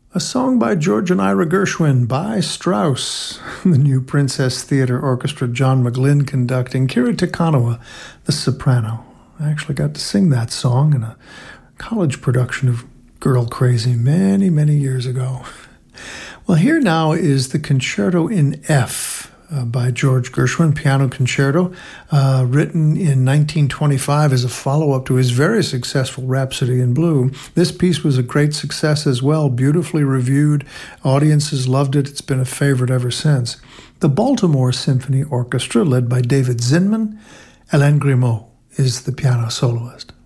A song by George and Ira Gershwin by Strauss, the New Princess Theatre Orchestra, John McGlynn conducting, Kira Takanawa, the soprano. I actually got to sing that song in a college production of Girl Crazy many, many years ago. Well, here now is the Concerto in F by George Gershwin, piano concerto, written in 1925 as a follow-up to his very successful Rhapsody in Blue. This piece was a great success as well, beautifully reviewed. Audiences loved it. It's been a favorite ever since. The Baltimore Symphony Orchestra, led by David Zinman, Hélène Grimaud is the piano soloist.